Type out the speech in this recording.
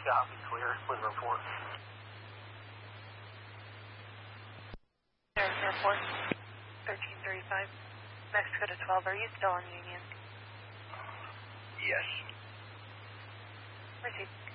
Copy, clear. With report. There's report. 1335. Mexico to 12. Are you still on Union? Yes. Received.